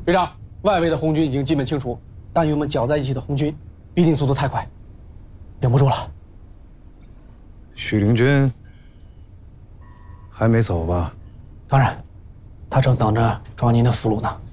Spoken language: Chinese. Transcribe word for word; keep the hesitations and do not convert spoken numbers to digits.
队长，外围的红军已经基本清除，但与我们搅在一起的红军，必定速度太快，顶不住了。 许灵真还没走吧？ 当然，他正等着装您的俘虏呢。